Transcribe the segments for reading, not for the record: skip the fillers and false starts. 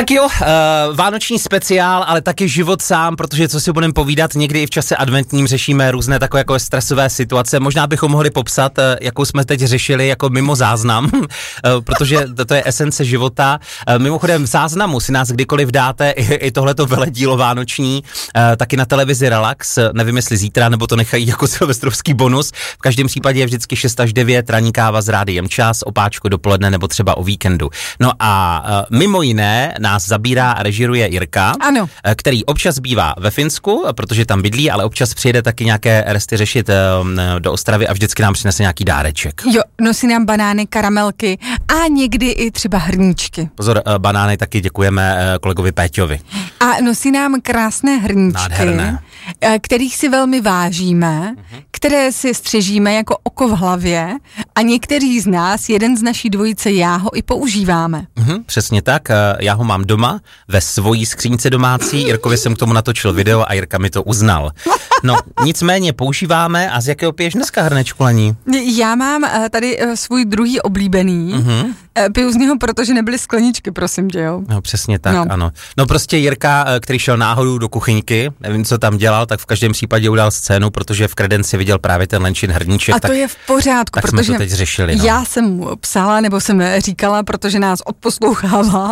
Tak jo, vánoční speciál, ale taky život sám, protože co si budeme povídat, někdy i v čase adventním řešíme různé takové jako stresové situace. Možná bychom mohli popsat, jakou jsme teď řešili jako mimo záznam, protože to je esence života. Mimochodem v záznamu si nás kdykoliv dáte i tohleto veledílo vánoční, taky na televizi Relax, nevím jestli zítra, nebo to nechají jako silvestrovský bonus. V každém případě je vždycky 6 až 9, ranní káva s Rádiem Čas, opáčko dopoledne nebo třeba o víkendu. No a mimo jiné nás zabírá a režiruje Jirka, ano, který občas bývá ve Finsku, protože tam bydlí, ale občas přijede taky nějaké resty řešit do Ostravy a vždycky nám přinese nějaký dáreček. Jo, nosí nám banány, karamelky a někdy i třeba hrníčky. Pozor, banány taky děkujeme kolegovi Péťovi. A nosí nám krásné hrníčky, nádherné, kterých si velmi vážíme, které si střežíme jako oko v hlavě a někteří z nás, jeden z naší dvojice, já ho i používáme. Přesně tak, já ho mám doma ve svojí skřínce domácí, Jirkovi jsem k tomu natočil video a Jirka mi to uznal. No, nicméně používáme. A z jakého piješ dneska hrnečku, Lení? Já mám tady svůj druhý oblíbený. Piju z něho, protože nebyly skleničky, prosím tě, jo. No, přesně tak, ano. No prostě Jirka, který šel náhodou do kuchyňky, nevím, co tam dělal, tak v každém případě udal scénu, protože v kredenci viděl právě ten Lenčin hrníček. A to je v pořádku, tak protože jsme to teď řešili, no. Já jsem mu psala, nebo jsem říkala, protože nás odposlouchává,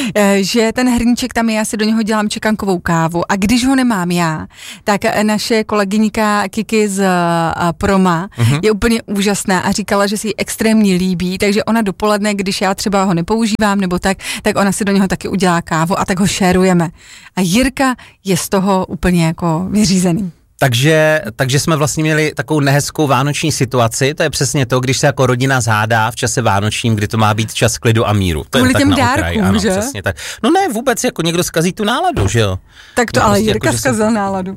že ten hrníček tam je, já si do něho dělám čekankovou kávu a když ho nemám já, tak naše kolegyňka Kiki z Proma je úplně úžasná a říkala, že si ji extrémně líbí, takže ona dopoledne, když já třeba ho nepoužívám nebo tak ona si do něho taky udělá kávu a tak ho šérujeme. A Jirka je z toho úplně jako vyřízený. Takže jsme vlastně měli takovou nehezkou vánoční situaci, to je přesně to, když se jako rodina zhádá v čase vánočním, kdy to má být čas klidu a míru. To kvůli je těm tak dárkům, ano, že? Přesně tak. No ne, vůbec, jako někdo zkazí tu náladu, že jo? Tak to no, ale prostě Jirka jako, zkazil náladu.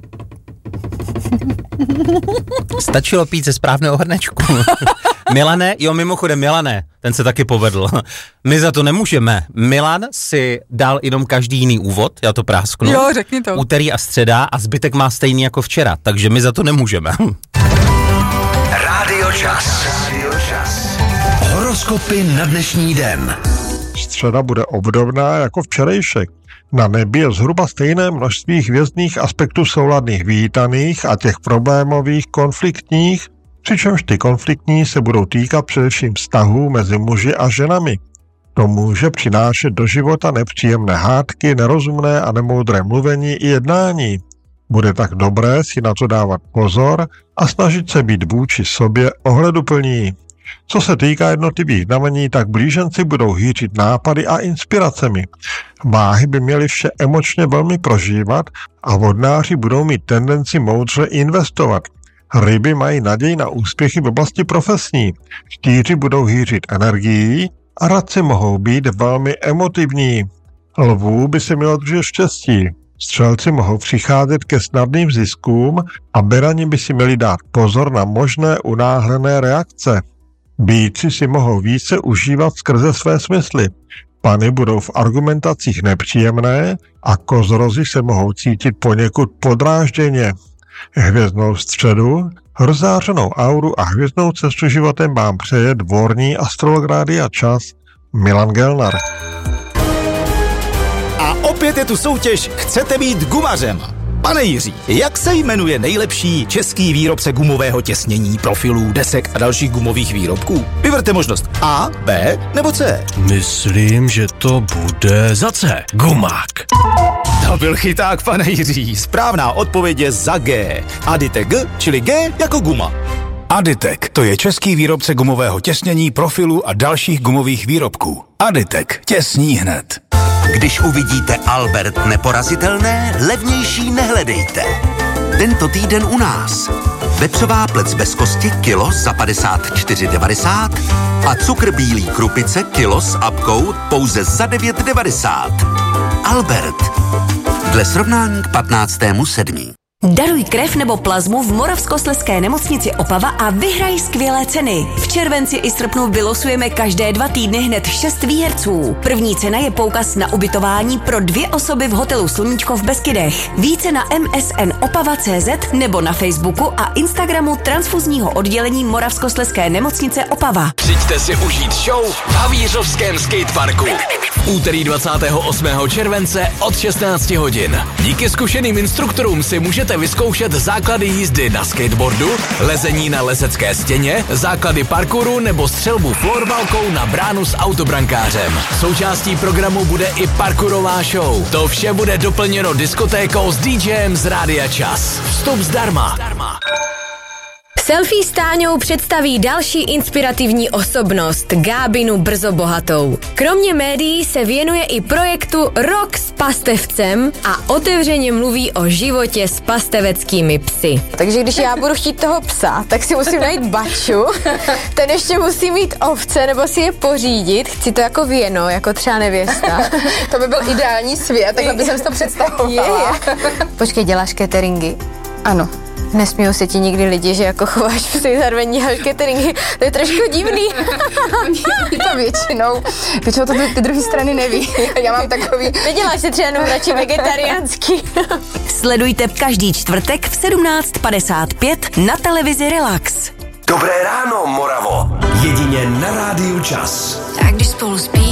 Stačilo pít ze správného hrnečku. Milané, jo, mimochodem Milané, ten se taky povedl. My za to nemůžeme. Milan si dal jenom každý jiný úvod, já to prásknu. Jo, řekni to. Úterý a středa a zbytek má stejný jako včera, takže my za to nemůžeme. Rádio Čas. Horoskopy na dnešní den. Středa bude obdobná jako včerejšek. Na nebi je zhruba stejné množství hvězdných aspektů souladných vítaných a těch problémových konfliktních, přičemž ty konfliktní se budou týkat především vztahů mezi muži a ženami. To může přinášet do života nepříjemné hádky, nerozumné a nemoudré mluvení i jednání. Bude tak dobré si na to dávat pozor a snažit se být vůči sobě ohleduplní. Co se týká jednotlivých znamení, tak blíženci budou hýřit nápady a inspiracemi. Váhy by měly vše emočně velmi prožívat a vodnáři budou mít tendenci moudře investovat. Ryby mají naději na úspěchy v oblasti profesní. Štíři budou hýřit energií a radci mohou být velmi emotivní. Lvů by se mělo držet štěstí. Střelci mohou přicházet ke snadným ziskům a berani by si měli dát pozor na možné unáhlené reakce. Býci si mohou více užívat skrze své smysly. Pany budou v argumentacích nepříjemné a kozorozi se mohou cítit poněkud podrážděně. Hvězdnou středu, rozzářenou auru a hvězdnou cestu životem vám přeje dvorní astrolog Rádia Čas Milan Gelnar. A opět je tu soutěž Chcete být gumařem? Pane Jiří, jak se jmenuje nejlepší český výrobce gumového těsnění, profilů, desek a dalších gumových výrobků? Vyberte možnost A, B nebo C. Myslím, že to bude za C. Gumák. To byl chyták, pane Jiří. Správná odpověď je za G. Aditek G, čili G jako guma. Aditek, to je český výrobce gumového těsnění, profilu a dalších gumových výrobků. Aditek, těsní hned. Když uvidíte Albert neporazitelné, levnější nehledejte. Tento týden u nás. Vepřová plec bez kosti kilo za 54,90 a cukr bílý krupice kilo s apkou pouze za 9,90. Albert. Dle srovnání k 15.7. Daruj krev nebo plazmu v Moravskoslezské nemocnici Opava a vyhraj skvělé ceny. V červenci i srpnu vylosujeme každé 2 týdny hned 6 výherců. První cena je poukaz na ubytování pro 2 osoby v hotelu Sluníčko v Beskydech. Více na msnopava.cz nebo na Facebooku a Instagramu transfuzního oddělení Moravskoslezské nemocnice Opava. Přijďte si užít show v Havířovském skateparku. V úterý 28. července od 16 hodin. Díky zkušeným instruktorům si můžete vyzkoušet základy jízdy na skateboardu, lezení na lezecké stěně, základy parkouru nebo střelbu florbalkou na bránu s autobrankářem. Součástí programu bude i parkourová show. To vše bude doplněno diskotékou s DJem z Rádia Čas. Vstup zdarma. Selfie s Táňou představí další inspirativní osobnost, Gábinu Brzobohatou. Kromě médií se věnuje i projektu Rok s pastevcem a otevřeně mluví o životě s pasteveckými psy. Takže když já budu chtít toho psa, tak si musím najít baču, ten ještě musí mít ovce nebo si je pořídit. Chci to jako věno, jako třeba nevěsta. To by byl ideální svět, takhle bych si to představovala. Počkej, děláš cateringy? Ano. Nesmějou se ti nikdy lidi, že jako chováš psy, zároveň děláš cateringy. To je trošku divný. To většinou to ty druhé strany neví. Já mám takový... Neděláš si třeba jenom radši vegetariánsky. Sledujte každý čtvrtek v 17:55 na televizi Relax. Dobré ráno, Moravo. Jedině na Rádiu Čas. Tak když spolu spí